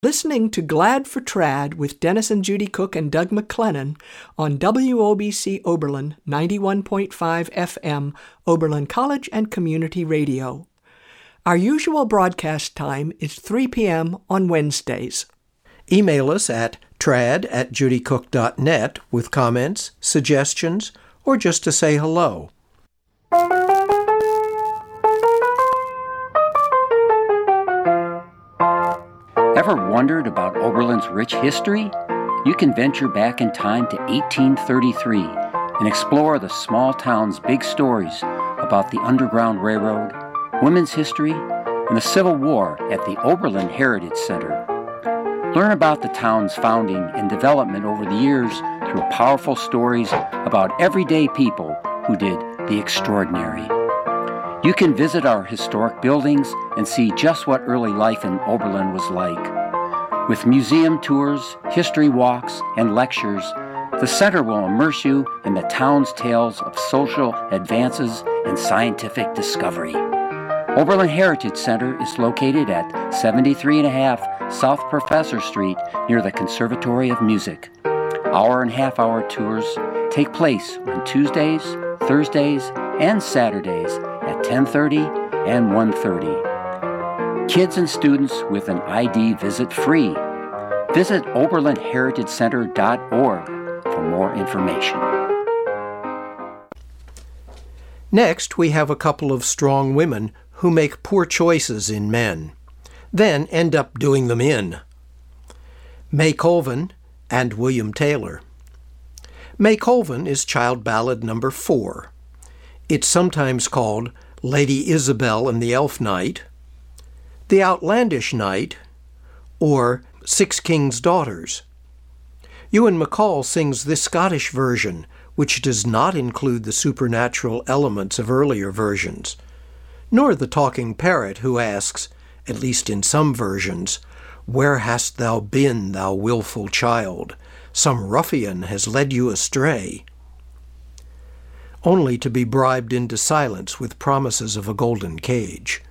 Listening to Glad for Trad with Dennis and Judy Cook and Doug McLennan on WOBC Oberlin 91.5 FM, Oberlin College and Community Radio. Our usual broadcast time is 3 p.m. on Wednesdays. Email us at trad@judycook.net with comments, suggestions, or just to say hello. Ever wondered about Oberlin's rich history? You can venture back in time to 1833 and explore the small town's big stories about the Underground Railroad, women's history, and the Civil War at the Oberlin Heritage Center. Learn about the town's founding and development over the years through powerful stories about everyday people who did the extraordinary. You can visit our historic buildings and see just what early life in Oberlin was like. With museum tours, history walks, and lectures, the center will immerse you in the town's tales of social advances and scientific discovery. Oberlin Heritage Center is located at 73.5 South Professor Street near the Conservatory of Music. Hour and half-hour tours take place on Tuesdays, Thursdays, and Saturdays at 10:30 and 1:30. Kids and students with an ID visit free. Visit oberlinheritagecenter.org for more information. Next, we have a couple of strong women who make poor choices in men, then end up doing them in. May Colvin and William Taylor. May Colvin is child ballad number 4. It's sometimes called Lady Isabel and the Elf Knight, The Outlandish Knight, or Six Kings' Daughters. Ewan MacColl sings this Scottish version, which does not include the supernatural elements of earlier versions, nor the talking parrot who asks, at least in some versions, "Where hast thou been, thou wilful child? Some ruffian has led you astray," only to be bribed into silence with promises of a golden cage.